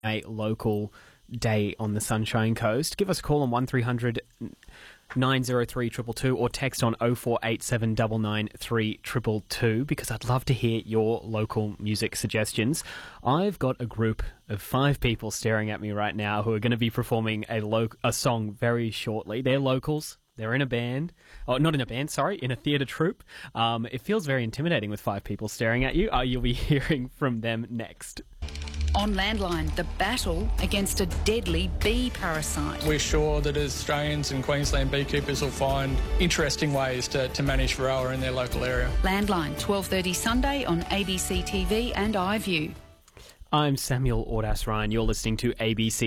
a local day on the Sunshine Coast, give us a call on 1300 903 222 or text on 0487 993 222 because I'd love to hear your local music suggestions. I've got a group of 5 people staring at me right now who are going to be performing a song very shortly. They're locals. They're in a band. Oh, not in a band, sorry, in a theatre troupe. It feels very intimidating with 5 people staring at you. You'll be hearing from them next. On Landline, the battle against a deadly bee parasite. We're sure that Australians and Queensland beekeepers will find interesting ways to manage Varroa in their local area. Landline, 12:30 Sunday on ABC TV and iView. I'm Samuel Ordas Ryan. You're listening to ABC